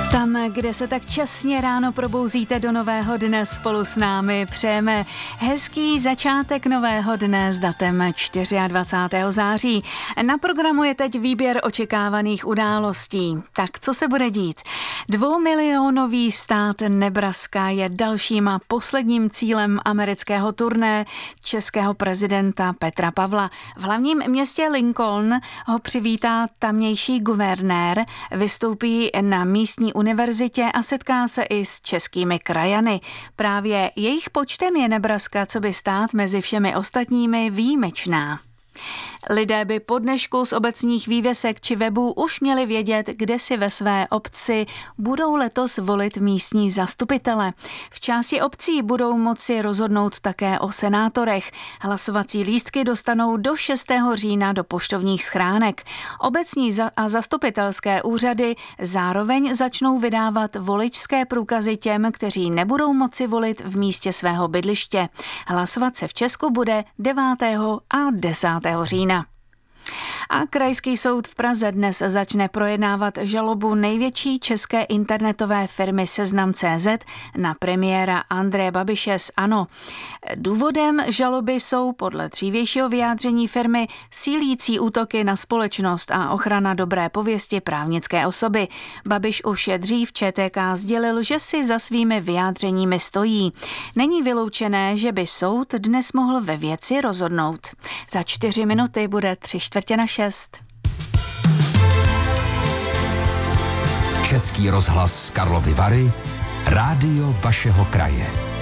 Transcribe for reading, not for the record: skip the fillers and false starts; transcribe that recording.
Tam, kde se tak časně ráno probouzíte do nového dne spolu s námi, přejeme hezký začátek nového dne s datem 24. září. Na programu je teď výběr očekávaných událostí. Tak co se bude dít? 2milionový stát Nebraska je dalším a posledním cílem amerického turné českého prezidenta Petra Pavla. V hlavním městě Lincoln ho přivítá tamnější guvernér, vystoupí na místní univerzitě a setká se i s českými krajany. Právě jejich počtem je Nebraska coby stát mezi všemi ostatními výjimečná. Lidé by po dnešku z obecních vývěsek či webů už měli vědět, kde si ve své obci budou letos volit místní zastupitele. V části obcí budou moci rozhodnout také o senátorech. Hlasovací lístky dostanou do 6. října do poštovních schránek. Obecní a zastupitelské úřady zároveň začnou vydávat voličské průkazy těm, kteří nebudou moci volit v místě svého bydliště. Hlasovat se v Česku bude 9. a 10. října. A Krajský soud v Praze dnes začne projednávat žalobu největší české internetové firmy Seznam.cz na premiéra Andreje Babiše z ANO. Důvodem žaloby jsou podle dřívějšího vyjádření firmy sílící útoky na společnost a ochrana dobré pověsti právnické osoby. Babiš už dřív ČTK sdělil, že si za svými vyjádřeními stojí. Není vyloučené, že by soud dnes mohl ve věci rozhodnout. Za 4 minuty bude 5:45. Český rozhlas Karlovy Vary, rádio vašeho kraje.